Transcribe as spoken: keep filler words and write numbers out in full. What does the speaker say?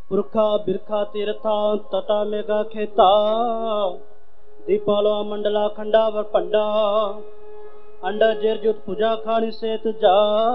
पुरखा बिरखा तीर्था तटा मेघा खेता दीपालो मंडला खंडा वर पंडा अंडा जेर जुत पूजा खानी सेत जा